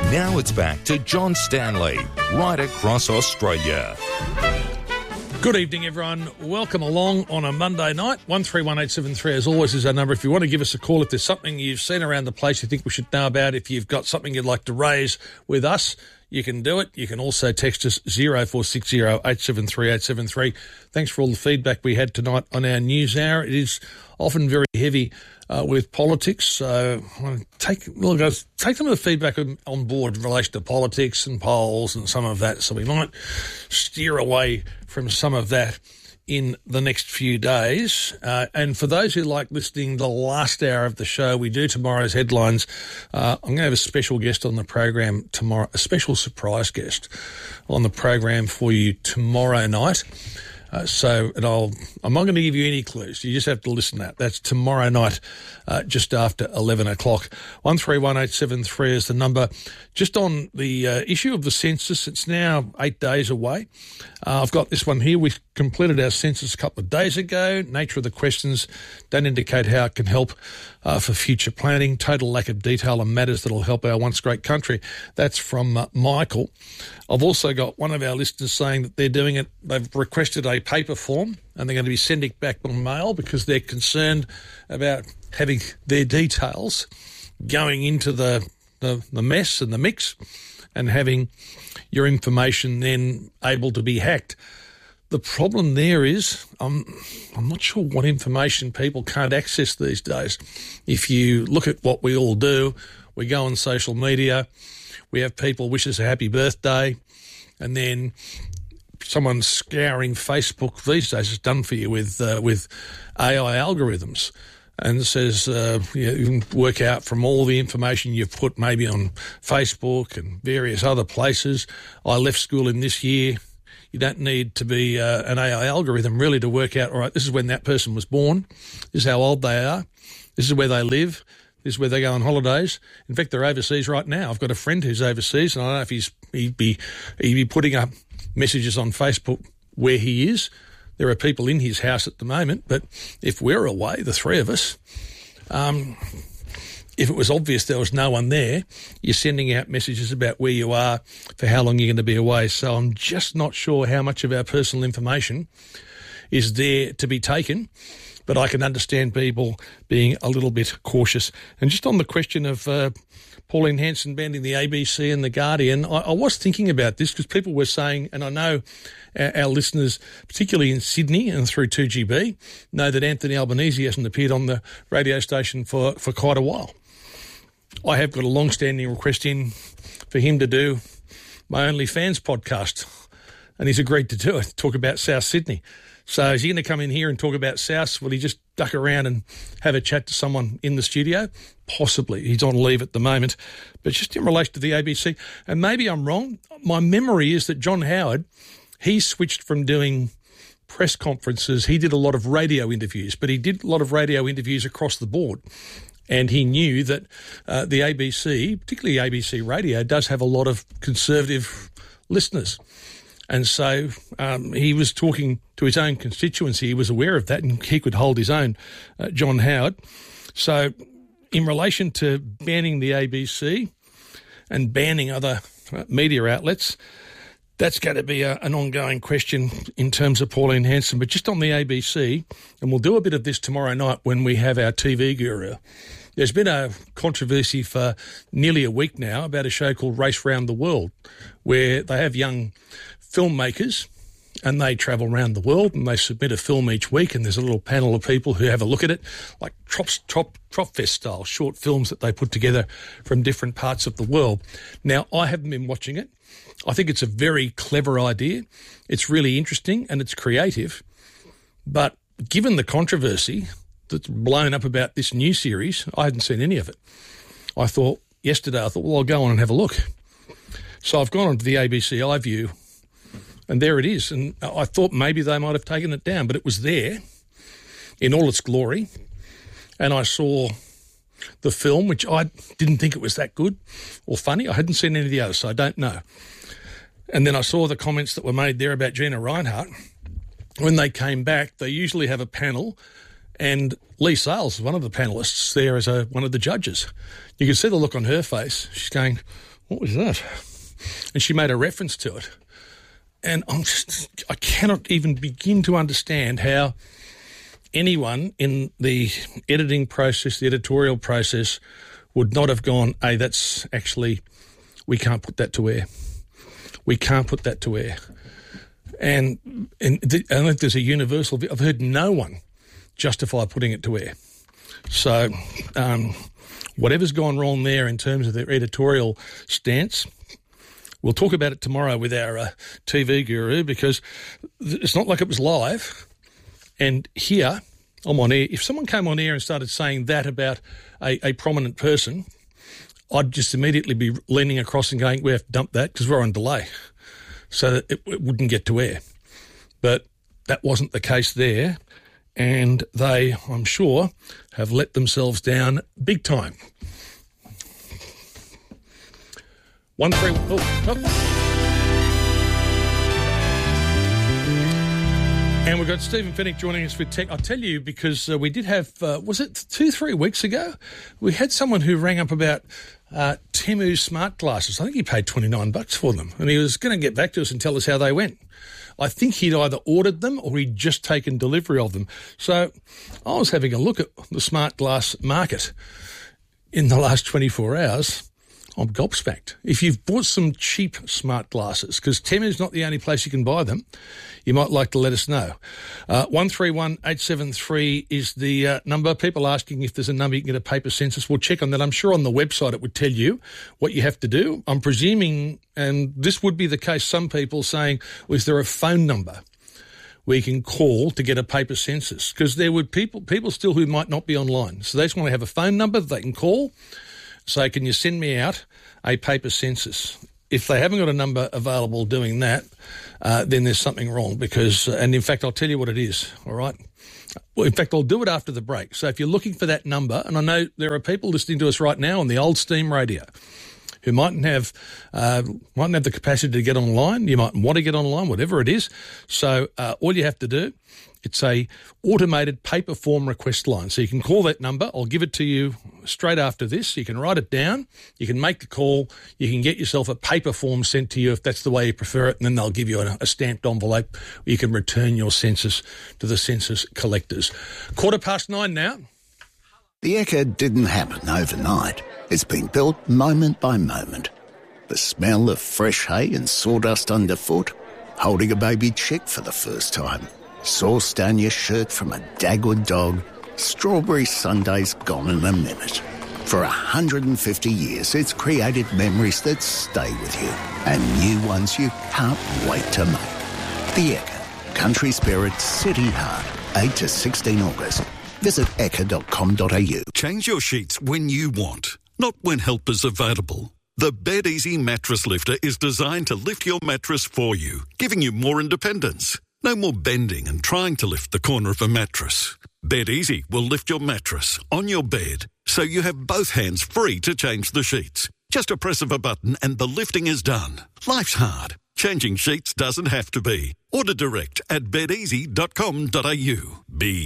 Now it's back to John Stanley, right across Australia. Good evening, everyone. Welcome along on a Monday night. 131873, as always, is our number. If you want to give us a call, if there's something you've seen around the place you think we should know about, if you've got something you'd like to raise with us, you can do it. You can also text us 0460 873 873. Thanks for all the feedback we had tonight on our news hour. It is often very heavy with politics, so I want to take some of the feedback on board in relation to politics and polls and some of that, so we might steer away from some of that in the next few days. And for those who like listening the last hour of the show, we do tomorrow's headlines. I'm going to have a special guest on the program tomorrow, a special surprise guest on the program for you tomorrow night. I'm not going to give you any clues. You just have to listen to that. That's tomorrow night, just after 11 o'clock. 131873 is the number. Just on the issue of the census, it's now 8 days away. I've got this one here. We completed our census a couple of days ago. Nature of the questions don't indicate how it can help for future planning. Total lack of detail on matters that will help our once great country. That's from Michael. I've also got one of our listeners saying that they're doing it. They've requested a paper form and they're going to be sending it back on mail because they're concerned about having their details going into the mess and the mix and having your information then able to be hacked. The problem there is I'm not sure what information people can't access these days. If you look at what we all do, we go on social media, we have people wish us a happy birthday, and then someone's scouring Facebook these days. It's done for you with AI algorithms, and says you can work out from all the information you've put maybe on Facebook and various other places. I left school in this year. You don't need to be an AI algorithm really to work out, all right, this is when that person was born, this is how old they are, this is where they live, this is where they go on holidays. In fact, they're overseas right now. I've got a friend who's overseas, and I don't know if he'd be putting up messages on Facebook where he is. There are people in his house at the moment, but if we're away, the three of us, if it was obvious there was no one there, you're sending out messages about where you are, for how long you're going to be away. So I'm just not sure how much of our personal information is there to be taken, but I can understand people being a little bit cautious. And just on the question of Pauline Hanson banning the ABC and The Guardian, I was thinking about this because people were saying, and I know our listeners, particularly in Sydney and through 2GB, know that Anthony Albanese hasn't appeared on the radio station for quite a while. I have got a long-standing request in for him to do my OnlyFans podcast, and he's agreed to do it, talk about South Sydney. So is he going to come in here and talk about South? Will he just duck around and have a chat to someone in the studio? Possibly. He's on leave at the moment. But just in relation to the ABC, and maybe I'm wrong, my memory is that John Howard, he switched from doing press conferences. He did a lot of radio interviews, but he did a lot of radio interviews across the board. And he knew that the ABC, particularly ABC Radio, does have a lot of conservative listeners. And so he was talking to his own constituency. He was aware of that, and he could hold his own, John Howard. So in relation to banning the ABC and banning other media outlets, that's going to be an ongoing question in terms of Pauline Hanson. But just on the ABC, and we'll do a bit of this tomorrow night when we have our TV guru, there's been a controversy for nearly a week now about a show called Race Round the World, where they have young filmmakers and they travel around the world and they submit a film each week, and there's a little panel of people who have a look at it, like Tropfest style, short films that they put together from different parts of the world. Now, I haven't been watching it. I think it's a very clever idea. It's really interesting and it's creative. But given the controversy that's blown up about this new series, I hadn't seen any of it. I thought, well, I'll go on and have a look. So I've gone onto the ABC iView, and there it is. And I thought maybe they might have taken it down, but it was there in all its glory. And I saw the film, which I didn't think it was that good or funny. I hadn't seen any of the others, so I don't know. And then I saw the comments that were made there about Gina Reinhart. When they came back, they usually have a panel, and Lee Sales was one of the panellists there as one of the judges. You could see the look on her face. She's going, what was that? And she made a reference to it. And I cannot even begin to understand how anyone in the editing process, the editorial process, would not have gone, hey, that's actually, we can't put that to air. We can't put that to air. And I think there's a universal view. I've heard no one justify putting it to air. So whatever's gone wrong there in terms of their editorial stance, we'll talk about it tomorrow with our TV guru, because it's not like it was live. And here, I'm on air. If someone came on air and started saying that about a prominent person, I'd just immediately be leaning across and going, we have to dump that because we're on delay, so that it wouldn't get to air. But that wasn't the case there, and they, I'm sure, have let themselves down big time. 1 3 And we've got Stephen Fennick joining us with tech. I'll tell you, because we did have, was it 2-3 weeks ago? We had someone who rang up about Temu smart glasses. I think he paid $29 for them, and he was going to get back to us and tell us how they went. I think he'd either ordered them or he'd just taken delivery of them. So I was having a look at the smart glass market in the last 24 hours. I'm gobsmacked. If you've bought some cheap smart glasses, because Temu's not the only place you can buy them, you might like to let us know. 131873 is the number. People asking if there's a number you can get a paper census. We'll check on that. I'm sure on the website it would tell you what you have to do. I'm presuming, and this would be the case, some people saying, well, is there a phone number where you can call to get a paper census? Because there would people still who might not be online. So they just want to have a phone number that they can call. So can you send me out a paper census? If they haven't got a number available doing that, then there's something wrong, because, and in fact, I'll tell you what it is, all right? Well, in fact, I'll do it after the break. So if you're looking for that number, and I know there are people listening to us right now on the old steam radio who mightn't have the capacity to get online. You might want to get online, whatever it is. So all you have to do, it's a automated paper form request line. So you can call that number. I'll give it to you straight after this. You can write it down. You can make the call. You can get yourself a paper form sent to you if that's the way you prefer it, and then they'll give you a stamped envelope where you can return your census to the census collectors. 9:15 now. The Ekka didn't happen overnight. It's been built moment by moment. The smell of fresh hay and sawdust underfoot, holding a baby chick for the first time, sauce down your shirt from a Dagwood dog, strawberry sundaes gone in a minute. For 150 years, it's created memories that stay with you, and new ones you can't wait to make. The Ekka, country spirit, city heart, 8 to 16 August. Visit ekka.com.au. Change your sheets when you want, not when help is available. The BedEasy Mattress Lifter is designed to lift your mattress for you, giving you more independence. No more bending and trying to lift the corner of a mattress. BedEasy will lift your mattress on your bed, so you have both hands free to change the sheets. Just a press of a button and the lifting is done. Life's hard. Changing sheets doesn't have to be. Order direct at bedeasy.com.au.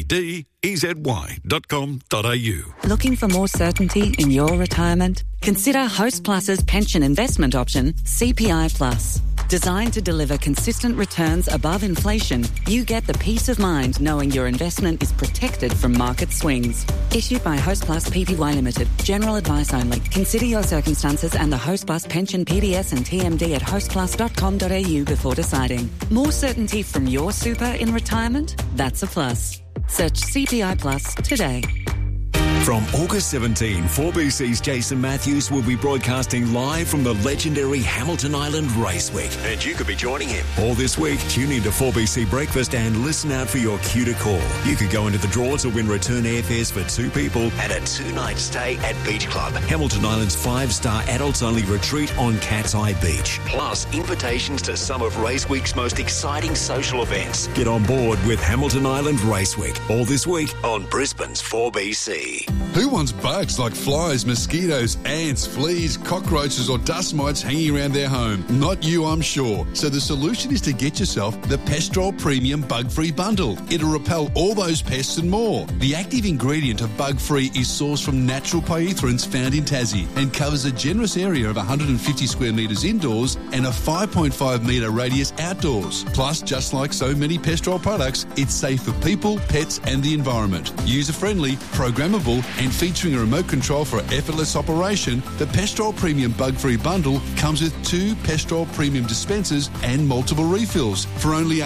bedeasy.com.au. Looking for more certainty in your retirement? Consider Host Plus's pension investment option, CPI Plus. Designed to deliver consistent returns above inflation, you get the peace of mind knowing your investment is protected from market swings. Issued by Host Plus Pty Limited. General advice only. Consider your circumstances and the Host Plus pension PDS and TMD at hostplus.com.au before deciding. More certainty from your super in retirement? That's a plus. Search CPI Plus today. From August 17, 4BC's Jason Matthews will be broadcasting live from the legendary Hamilton Island Race Week. And you could be joining him. All this week, tune into 4BC Breakfast and listen out for your cue to call. You could go into the draw to win return airfares for 2 people and a 2-night stay at Beach Club, Hamilton Island's 5-star adults-only retreat on Cat's Eye Beach. Plus invitations to some of Race Week's most exciting social events. Get on board with Hamilton Island Race Week. All this week on Brisbane's 4BC. Who wants bugs like flies, mosquitoes, ants, fleas, cockroaches or dust mites hanging around their home? Not you, I'm sure. So the solution is to get yourself the Pestrol Premium Bug-Free Bundle. It'll repel all those pests and more. The active ingredient of Bug-Free is sourced from natural pyrethroids found in Tassie and covers a generous area of 150 square metres indoors and a 5.5 metre radius outdoors. Plus, just like so many Pestrol products, it's safe for people, pets and the environment. User-friendly, programmable and featuring a remote control for effortless operation, the Pestrol Premium Bug-Free Bundle comes with 2 Pestrol Premium dispensers and multiple refills for only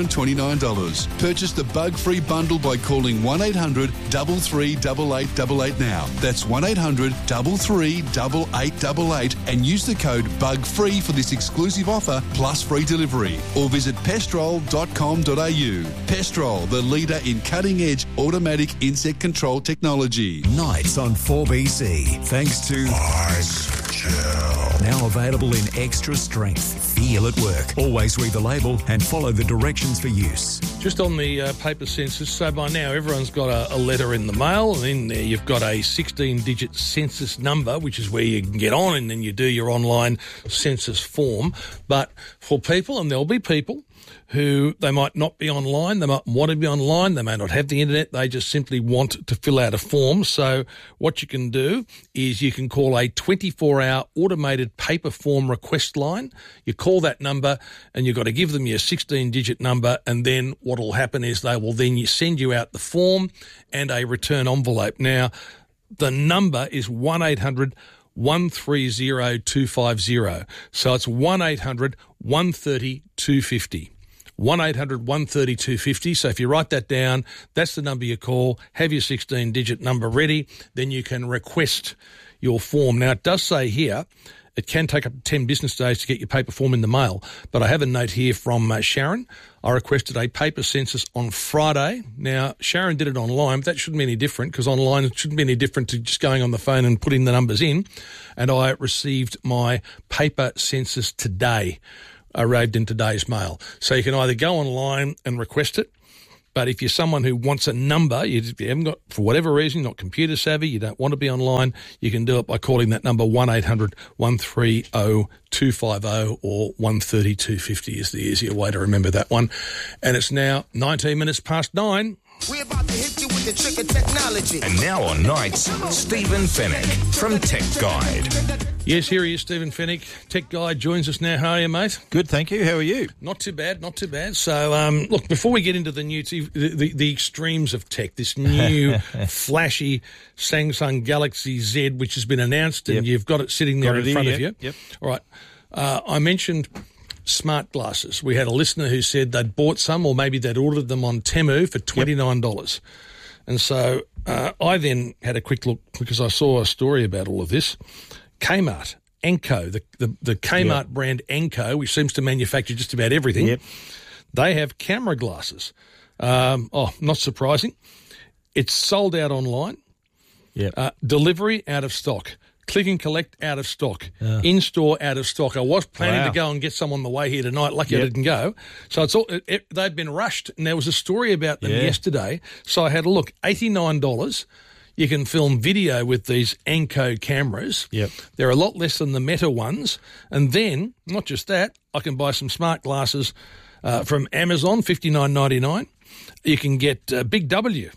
$129. Purchase the Bug-Free Bundle by calling 1800 33 8888 now. That's 1800 33 8888 and use the code BUGFREE for this exclusive offer plus free delivery. Or visit pestrol.com.au. Pestrol, the leader in cutting-edge automatic insect control technology. Nights on 4BC. Thanks to Ice Gel. Now available in extra strength. Feel at work. Always read the label and follow the directions for use. Just on the paper census, so by now everyone's got a letter in the mail, and in there you've got a 16-digit census number, which is where you can get on and then you do your online census form. But for people, and there'll be people who they might not be online, they might want to be online, they may not have the internet, they just simply want to fill out a form. So what you can do is you can call a 24-hour automated paper form request line. You call that number and you've got to give them your 16-digit number, and then what will happen is they will then send you out the form and a return envelope. Now, the number is 1-800 130 250. So it's 1-800 130 250. 1-800 130 250. So if you write that down, that's the number you call. Have your 16-digit number ready. Then you can request your form. Now, it does say here it can take up to 10 business days to get your paper form in the mail. But I have a note here from Sharon. I requested a paper census on Friday. Now, Sharon did it online, but that shouldn't be any different, because online it shouldn't be any different to just going on the phone and putting the numbers in. And I received my paper census today. Arrived in today's mail. So you can either go online and request it, but if you're someone who wants a number, you haven't got, for whatever reason, not computer savvy, you don't want to be online, you can do it by calling that number 1-800 130 250 or 130 250 is the easier way to remember that one. And it's now 19 minutes past 9. We're about to hit you with the trick of technology. And now on Nights, Stephen Fennick from Tech Guide. Yes, here he is, Stephen Fennick. Tech Guide joins us now. How are you, mate? Good, thank you. How are you? Not too bad, not too bad. So, look, before we get into the new, the extremes of tech, this new flashy Samsung Galaxy Z, which has been announced, and you've got it sitting there in front of you. Yep. All right. I mentioned smart glasses. We had a listener who said they'd bought some, or maybe they'd ordered them on Temu for $29. And so I then had a quick look, because I saw a story about all of this. Kmart, Anko, the Kmart brand Anko, which seems to manufacture just about everything, they have camera glasses. Not surprising. It's sold out online. Delivery out of stock. Click and collect out of stock. In-store out of stock. I was planning to go and get some on the way here tonight. Lucky I didn't go. So it's all they've been rushed, and there was a story about them yesterday. So I had a look. $89. You can film video with these Anko cameras. They're a lot less than the Meta ones. And then, not just that, I can buy some smart glasses from Amazon, $59.99. You can get Big W,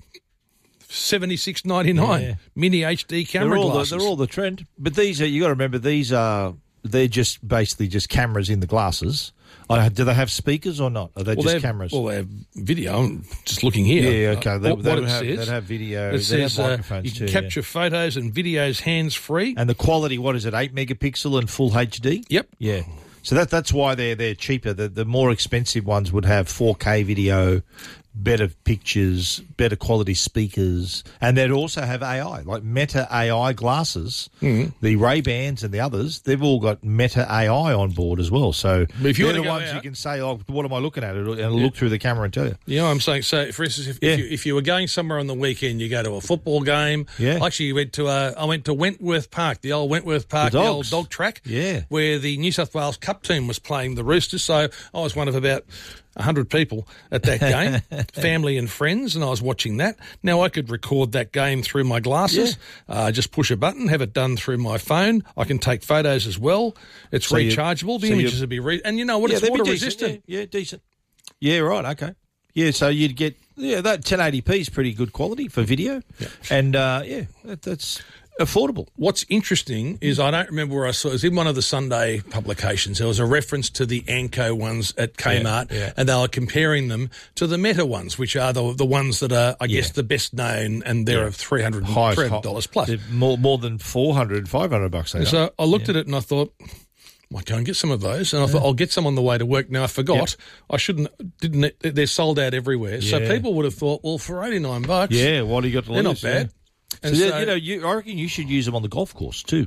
$76.99. Mini HD camera glasses. They're all the trend. But these are, you got to remember, they're just basically just cameras in the glasses. Do they have speakers or not? Are they just cameras? Well, they have video. I'm just looking here. Yeah, okay. They'd have video. It says have microphones you can too, capture photos and videos hands-free. And the quality, what is it, 8 megapixel and full HD? Yep. Yeah. So that's why they're cheaper. The more expensive ones would have 4K video, better pictures, better quality speakers, and they'd also have AI, like Meta AI glasses. The Ray-Bans and the others, they've all got Meta AI on board as well. So if you're the ones you can say, oh, what am I looking at? It'll look through the camera and tell you. Yeah, I'm saying, so for instance, if you were going somewhere on the weekend, you go to a football game. Actually, I went to Wentworth Park, the old Wentworth Park, the old dog track, where the New South Wales Cup team was playing the Roosters. So I was one of about 100 people at that game, family and friends, and I was watching that. Now I could record that game through my glasses, just push a button, have it done through my phone. I can take photos as well. It's rechargeable. The images would be and you know what? It's water resistant. Yeah, decent. Yeah, right. Okay. Yeah, so you'd get that 1080p is pretty good quality for video, and that's affordable. What's interesting is I don't remember where I saw it. It was in one of the Sunday publications. There was a reference to the Anko ones at Kmart, and they were comparing them to the Meta ones, which are the ones that are, I guess, the best known, and they're $300 plus. They're more than $400, $500. So I looked at it and I thought, I go and get some of those, and I thought I'll get some on the way to work. Now I forgot didn't. They're sold out everywhere, so people would have thought, well, for $89, what do you got to lose? They're not bad. And so, I reckon you should use them on the golf course too.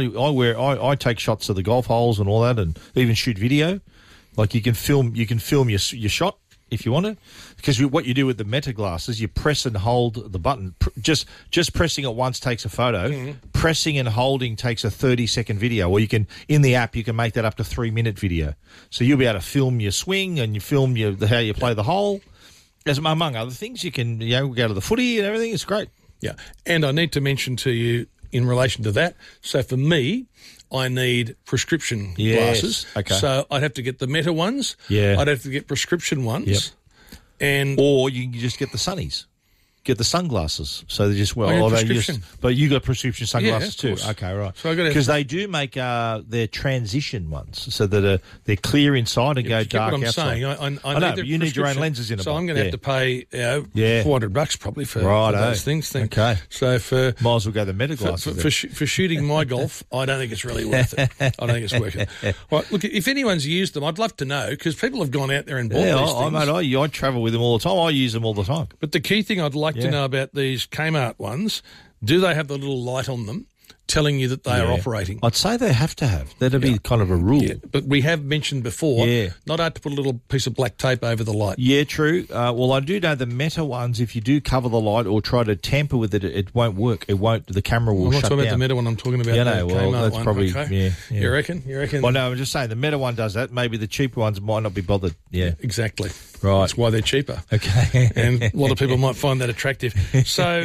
I take shots of the golf holes and all that, and even shoot video. Like you can film your shot if you want to, because what you do with the Meta glasses, you press and hold the button. Just pressing it once takes a photo. Mm-hmm. Pressing and holding takes a 30-second video. Or you can, in the app, you can make that up to 3-minute video. So you'll be able to film your swing and you film how you play the hole. As among other things, you can go to the footy and everything. It's great. Yeah, and I need to mention to you in relation to that, so for me, I need prescription glasses. Okay. So I'd have to get the Meta ones. Yeah. I'd have to get prescription ones. Yep. Or you can just get the sunnies. Get the sunglasses. So they just, but you got prescription sunglasses too. Okay, right. So because they do make their transition ones so that they're clear inside and go dark outside. Saying. I know, but you need your own lenses in them. So I'm going to have to pay $400 probably for those things. Okay. So might as well go the Meta glasses. For shooting my golf, I don't think it's really worth it. I don't think it's working. Right, look, if anyone's used them, I'd love to know, because people have gone out there and bought these things. I travel with them all the time. I use them all the time. But the key thing I'd like to know about these Kmart ones, do they have the little light on them telling you that they are operating? I'd say they have to have. That'd be kind of a rule. Yeah. But we have mentioned before, not hard to put a little piece of black tape over the light. Yeah, true. Well, I do know the Meta ones, if you do cover the light or try to tamper with it, it won't work. It won't. The camera will shut down. I'm not talking about the Meta one. I'm talking about the Kmart that's one. Probably, okay. You reckon? Well, no, I'm just saying the Meta one does that. Maybe the cheaper ones might not be bothered. Yeah. Exactly. Right. That's why they're cheaper. Okay. And a lot of people might find that attractive. So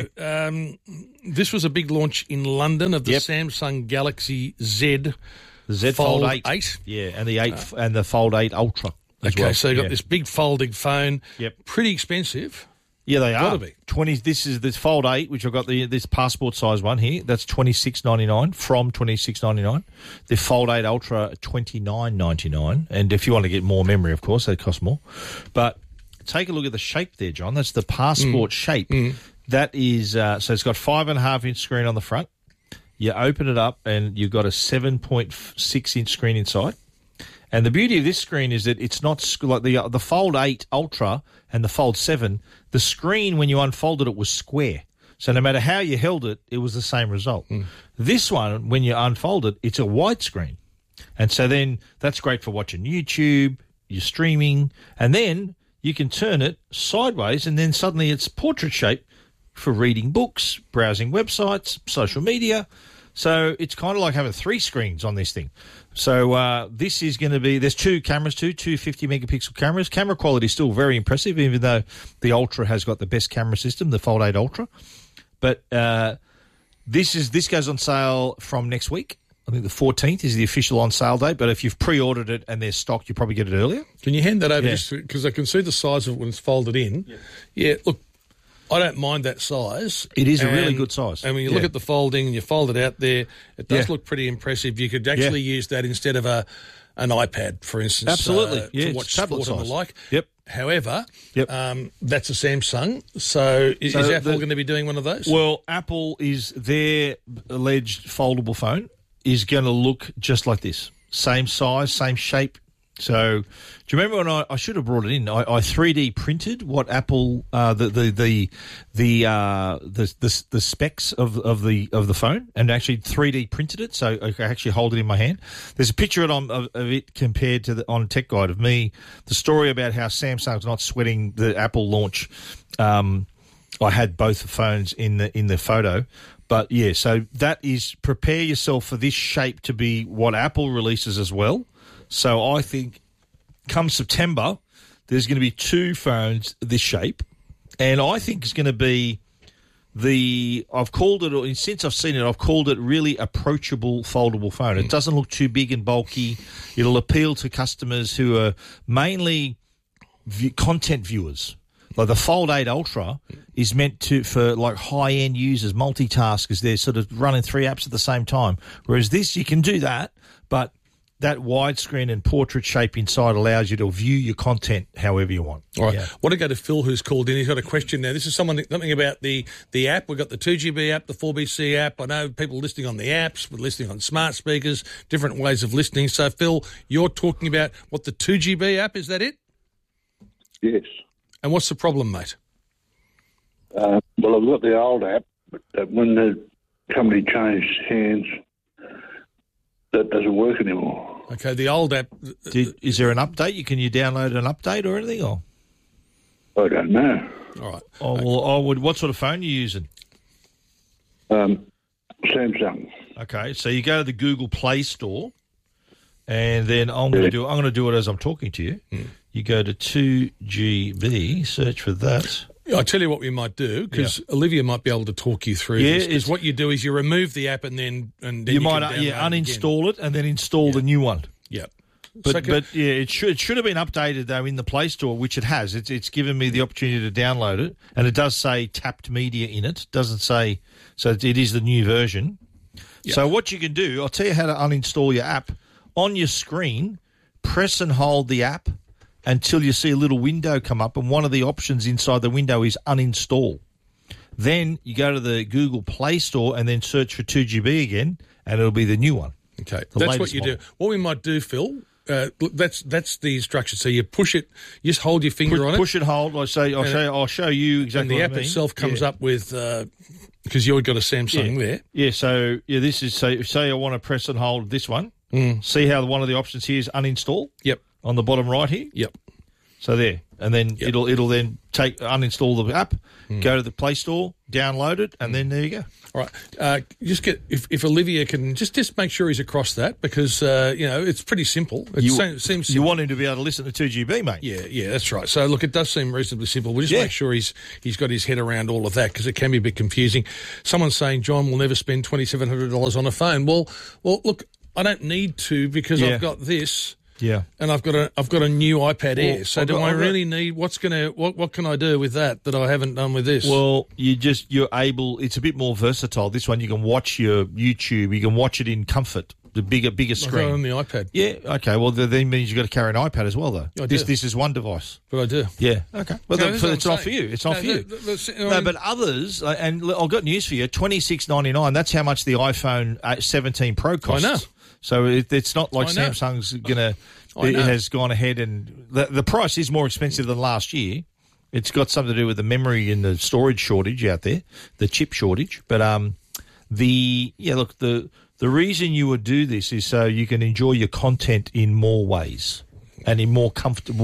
this was a big launch in London of the Samsung Galaxy Z. The Z Fold 8. Yeah, and the 8 and the Fold 8 Ultra as well. So you've got this big folding phone. Yep. Pretty expensive. Yeah, they are. Gotta be. This is this Fold 8, which I've got this passport size one here. That's $26.99 from $26.99. The Fold 8 Ultra $29.99, and if you want to get more memory, of course, they cost more. But take a look at the shape there, John. That's the passport shape. That is so it's got 5.5-inch screen on the front. You open it up, and you've got a 7.6-inch screen inside. And the beauty of this screen is that it's not like the Fold 8 Ultra and the Fold 7. The screen, when you unfolded it, was square. So no matter how you held it, it was the same result. This one, when you unfold it, it's a widescreen. And so then that's great for watching YouTube, you're streaming, and then you can turn it sideways, and then suddenly it's portrait shape for reading books, browsing websites, social media. So it's kind of like having 3 screens on this thing. So this is going to be, there's 2 cameras too, 2 50-megapixel cameras. Camera quality is still very impressive, even though the Ultra has got the best camera system, the Fold 8 Ultra. But this goes on sale from next week. I think the 14th is the official on sale date, but if you've pre-ordered it and there's stock, you probably get it earlier. Can you hand that over just because I can see the size of it when it's folded in? Yeah, look, I don't mind that size. It is a really good size. And when you look at the folding and you fold it out there, it does look pretty impressive. You could actually use that instead of an iPad, for instance. Absolutely. To watch sport and the like. Yep. However, that's a Samsung. So is Apple going to be doing one of those? Well, Apple is their alleged foldable phone is going to look just like this. Same size, same shape. So, do you remember when I should have brought it in? I 3D printed what Apple the specs of the phone, and actually 3D printed it, so I can actually hold it in my hand. There's a picture of it compared to on Tech Guide of me. The story about how Samsung's not sweating the Apple launch. I had both the phones in the photo. But, yeah, so that is prepare yourself for this shape to be what Apple releases as well. So I think come September, there's going to be 2 phones this shape, and I think it's going to be I've called it, since I've seen it, I've called it really approachable foldable phone. It doesn't look too big and bulky. It'll appeal to customers who are mainly content viewers. Like the Fold 8 Ultra is meant for like high-end users, multitaskers. They're sort of running 3 apps at the same time. Whereas this, you can do that, but that widescreen and portrait shape inside allows you to view your content however you want. All right. Yeah. I want to go to Phil, who's called in. He's got a question now. This is something about the app. We've got the 2GB app, the 4BC app. I know people listening on the apps, we're listening on smart speakers, different ways of listening. So, Phil, you're talking about what, the 2GB app, is that it? Yes. And what's the problem, mate? Well, I've got the old app, but when the company changed hands, that doesn't work anymore. Okay, the old app... Is there an update? Can you download an update or anything? Or? I don't know. All right. What sort of phone are you using? Samsung. Okay, so you go to the Google Play Store, and then I'm going to do it as I'm talking to you. You go to 2GB, search for that. I'll tell you what we might do, because Olivia might be able to talk you through this. Because what you do is you remove the app and then you might uninstall it and then install the new one. Yeah. But it should have been updated though in the Play Store, which it has. It's given me the opportunity to download it, and it does say tapped media in it. It doesn't say, so it is the new version. Yep. So what you can do, I'll tell you how to uninstall your app. On your screen, press and hold the app until you see a little window come up, and one of the options inside the window is uninstall. Then you go to the Google Play Store and then search for 2GB again, and it'll be the new one. Okay, that's what you do. What we might do, Phil, that's the instruction. So you push it, you just hold your finger on it. Push and hold. I'll show you exactly what I mean. And the app itself comes up with, because you've got a Samsung there. Yeah, so this is, say I want to press and hold this one. See how one of the options here is uninstall? Yep. On the bottom right here? Yep. So there. And then it'll then uninstall the app, go to the Play Store, download it, and then there you go. All right. Just get if Olivia can just make sure he's across that, because it's pretty simple. Seems simple. You want him to be able to listen to 2GB, mate. Yeah, that's right. So look, it does seem reasonably simple. We'll just make sure he's got his head around all of that, because it can be a bit confusing. Someone's saying John will never spend $2,700 on a phone. Well, look, I don't need to, because I've got this. Yeah, and I've got a new iPad Air. So do I really need what can I do with that I haven't done with this? Well, you're able. It's a bit more versatile. This one you can watch your YouTube. You can watch it in comfort. The bigger screen on the iPad. Yeah. Okay. Well, that means you've got to carry an iPad as well, though. This is one device. But I do. Yeah. Okay. Well, it's not for you. It's not for you. But others, and I've got news for you. $26.99. That's how much the iPhone 17 Pro costs. I know. So it's not like Samsung's has gone ahead, and the price is more expensive than last year. It's got something to do with the memory and the storage shortage out there, the chip shortage. But the reason you would do this is so you can enjoy your content in more ways and in more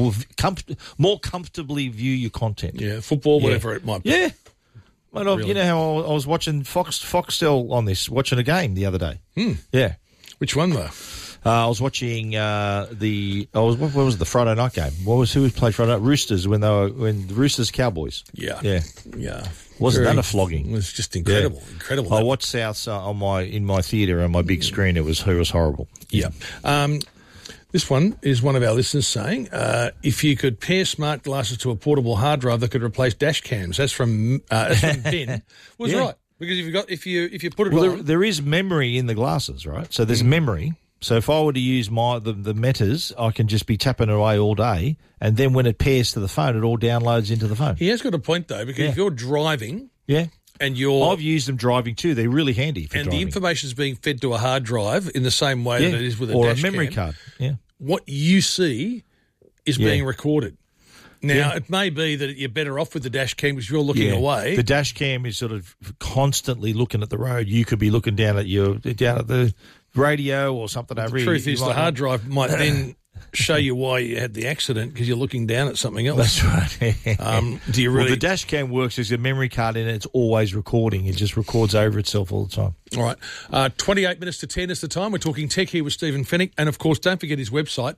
comfortably view your content. Yeah, football, whatever it might be. Yeah. Well, really? You know how I was watching Foxtel on this, watching a game the other day. Yeah. Which one though? I was watching what was the Friday night game? Who played Friday night? Roosters when the Roosters Cowboys. Yeah. Wasn't that a flogging? It was just incredible. Yeah. Incredible. I watched South in my theatre on my big screen. It was horrible. Yeah. This one is one of our listeners saying, if you could pair smart glasses to a portable hard drive that could replace dash cams. That's from Ben. Was right. Because if you put it on, there is memory in the glasses, right? So there's memory. So if I were to use the Metas, I can just be tapping away all day, and then when it pairs to the phone, it all downloads into the phone. He has got a point though, because if you're driving, and I've used them driving too. They're really handy for driving. The information is being fed to a hard drive in the same way that it is with a dash cam. Or a memory card. Yeah. What you see is being recorded. Now, it may be that you're better off with the dash cam because you're looking away. The dash cam is sort of constantly looking at the road. You could be looking down at the radio or something over here. The truth is the hard drive might then show you why you had the accident because you're looking down at something else. That's right. Do you really? Well, the dash cam works. There's a memory card in it. It's always recording. It just records over itself all the time. All right. 28 minutes to 10 is the time. We're talking tech here with Stephen Fennick. And, of course, don't forget his website,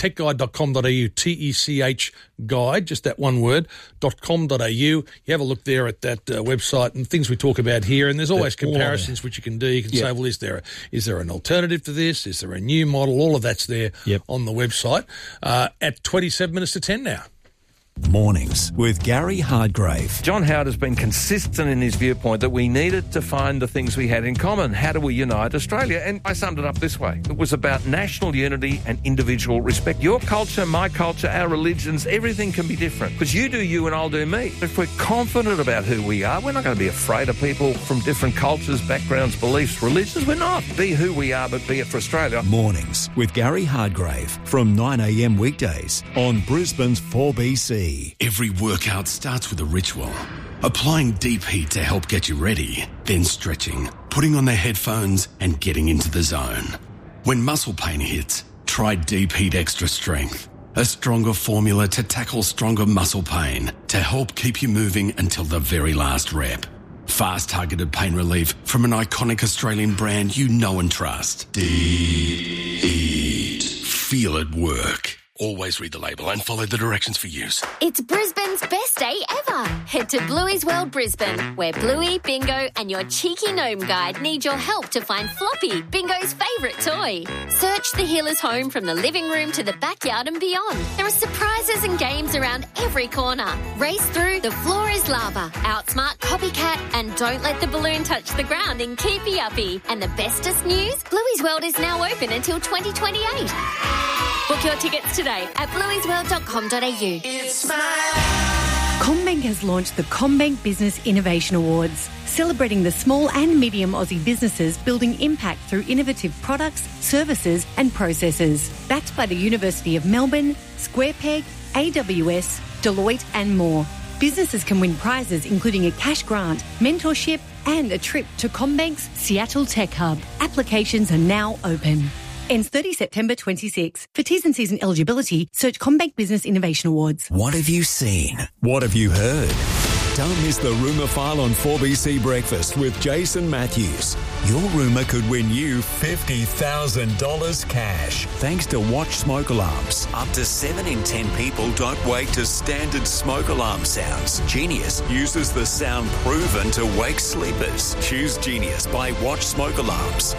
techguide.com.au, TECH guide, just that one word, .com.au. You have a look there at that website and things we talk about here, and there's always comparisons which you can do. You can say, well, is there an alternative to this? Is there a new model? All of that's there on the website. At 27 minutes to 10 now. Mornings with Gary Hardgrave. John Howard has been consistent in his viewpoint that we needed to find the things we had in common. How do we unite Australia? And I summed it up this way. It was about national unity and individual respect. Your culture, my culture, our religions, everything can be different. Because you do you and I'll do me. If we're confident about who we are, we're not going to be afraid of people from different cultures, backgrounds, beliefs, religions. We're not. Be who we are, but be it for Australia. Mornings with Gary Hardgrave from 9 a.m. weekdays on Brisbane's 4BC. Every workout starts with a ritual. Applying deep heat to help get you ready, then stretching, putting on the headphones and getting into the zone. When muscle pain hits, try Deep Heat Extra Strength, a stronger formula to tackle stronger muscle pain to help keep you moving until the very last rep. Fast targeted pain relief from an iconic Australian brand you know and trust. Deep Heat. Feel it work. Always read the label and follow the directions for use. It's Brisbane's best day ever. Head to Bluey's World Brisbane, where Bluey, Bingo and your cheeky gnome guide need your help to find Floppy, Bingo's favourite toy. Search the healer's home from the living room to the backyard and beyond. There are surprises and games around every corner. Race through The Floor is Lava, Outsmart Copycat and Don't Let the Balloon Touch the Ground in Keepy Uppy. And the bestest news? Bluey's World is now open until 2028. Book your tickets today at blueysworld.com.au. CommBank has launched the CommBank Business Innovation Awards, celebrating the small and medium Aussie businesses building impact through innovative products, services and processes. Backed by the University of Melbourne, SquarePeg, AWS, Deloitte and more. Businesses can win prizes including a cash grant, mentorship and a trip to CommBank's Seattle Tech Hub. Applications are now open. Ends 30 September 26. For T's and C's and eligibility, search CommBank Business Innovation Awards. What have you seen? What have you heard? Don't miss the Rumour File on 4BC Breakfast with Jason Matthews. Your rumour could win you $50,000 cash. Thanks to Watch Smoke Alarms. Up to 7 in 10 people don't wake to standard smoke alarm sounds. Genius uses the sound proven to wake sleepers. Choose Genius by Watch Smoke Alarms.